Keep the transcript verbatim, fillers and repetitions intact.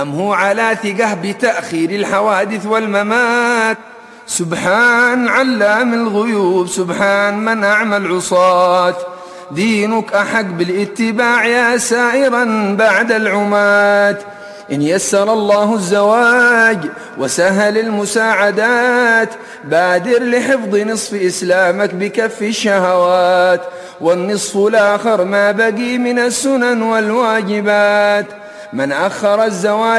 هو على ثقه بتأخير الحوادث والممات. سبحان علام الغيوب، سبحان من أعمى العصاة. دينك أحق بالاتباع يا سائرا بعد العماة. إن يسر الله الزواج وسهل المساعدات، بادر لحفظ نصف إسلامك بكف الشهوات، والنصف الآخر ما بقي من السنن والواجبات. من أخر الزواج